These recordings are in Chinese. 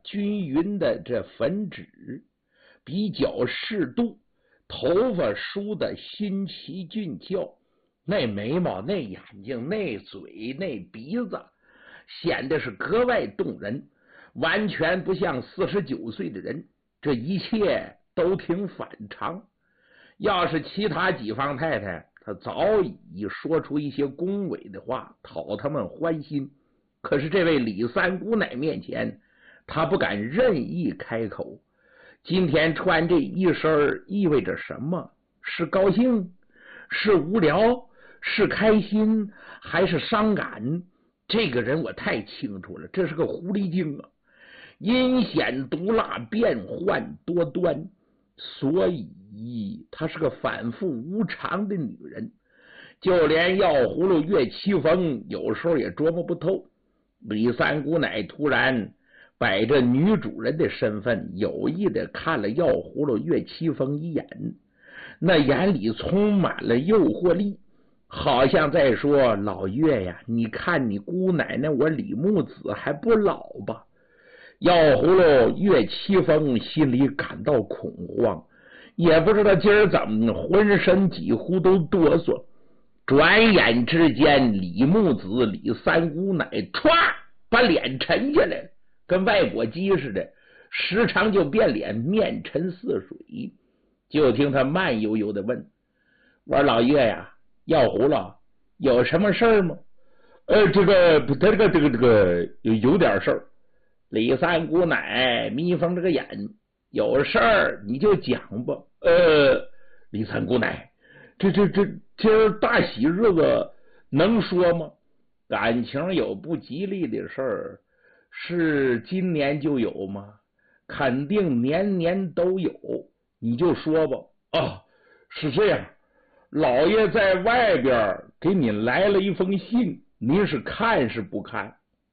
均匀的这粉脂，比较适度，头发梳得新奇俊俏，那眉毛、那眼睛、那嘴、那鼻子，显得是格外动人，完全不像49岁的人。这一切都挺反常。要是其他几房太太，她早已说出一些恭维的话，讨他们欢心。可是这位李三姑奶面前，她不敢任意开口。今天穿这一身意味着什么？是高兴？是无聊？是开心？还是伤感？这个人我太清楚了，这是个狐狸精啊，阴险毒辣，变幻多端，所以她是个反复无常的女人。就连药葫芦岳奇峰有时候也琢磨不透。李三姑奶突然摆着女主人的身份，有意的看了药葫芦岳奇峰一眼，那眼里充满了诱惑力，好像在说：老岳呀，你看你姑奶奶我李木子还不老吧？药葫芦岳奇峰心里感到恐慌，也不知道今儿怎么浑身几乎都哆嗦。转眼之间，李木子、李三姑奶歘把脸沉下来，跟外国鸡似的，时常就变脸，面沉似水。就听他慢悠悠的问：我说老岳呀，药葫芦有什么事儿吗？这个有点事儿。李三姑奶眯缝着个眼，有事儿你就讲吧。李三姑奶，这今儿大喜日子能说吗？感情有不吉利的事儿，是今年就有吗？肯定年年都有，你就说吧。是这样，老爷在外边给你来了一封信，您是看是不看？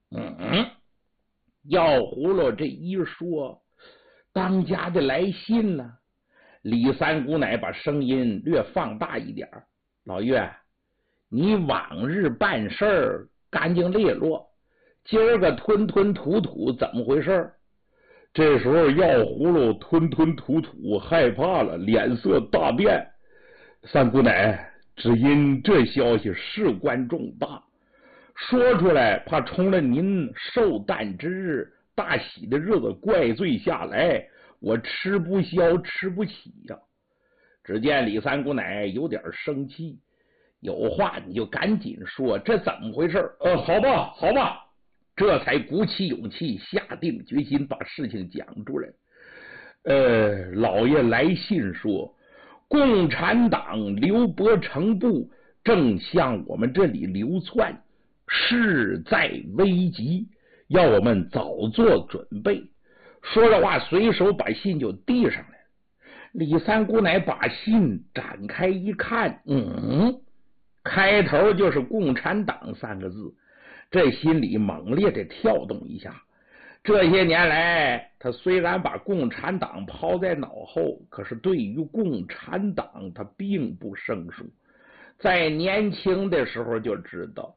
药葫芦这一说，当家的来信了。李三姑奶把声音略放大一点：老岳，你往日办事儿干净利落，今儿个吞吞吐吐，怎么回事？这时候药葫芦吞吞吐吐，害怕了，脸色大变。三姑奶，只因这消息事关重大，说出来怕冲了您寿诞之日、大喜的日子怪罪下来，我吃不消吃不起呀。只见李三姑奶有点生气，有话你就赶紧说，这怎么回事？好吧，这才鼓起勇气，下定决心把事情讲出来。老爷来信说，共产党刘伯承部正向我们这里流窜，势在危急，要我们早做准备。说着话，随手把信就递上来。李三姑奶把信展开一看，开头就是共产党3个字，这心里猛烈的跳动一下。这些年来，他虽然把共产党抛在脑后，可是对于共产党他并不生疏。在年轻的时候就知道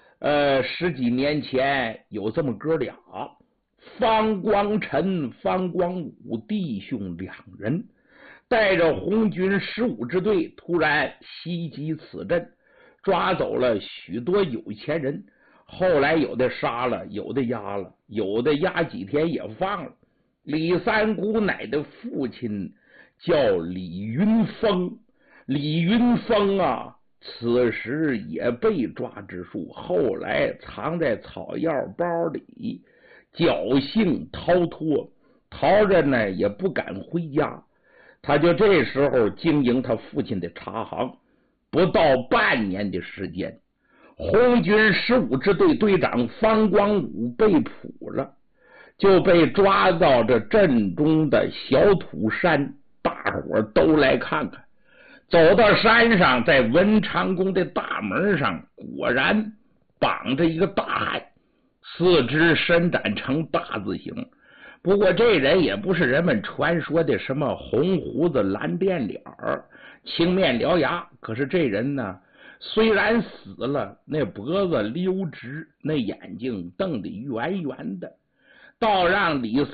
，10几年前有这么哥俩，方光臣、方光武弟兄2人，带着红军15支队突然袭击此镇，抓走了许多有钱人，后来有的杀了，有的押了，有的押几天也放了。李三姑奶的父亲叫李云峰，李云峰啊，此时也被抓之术，后来藏在草药包里，侥幸逃脱，逃着呢也不敢回家。他就这时候经营他父亲的茶行，不到半年的时间，红军15支队队长方光武被捕了，就被抓到这镇中的小土山，大伙都来看看。走到山上，在文昌宫的大门上，果然绑着一个大汉，四肢伸展成大字形。不过这人也不是人们传说的什么红胡子蓝变脸青面獠牙，可是这人呢，虽然死了，那脖子溜直，那眼睛瞪得圆圆的，倒让李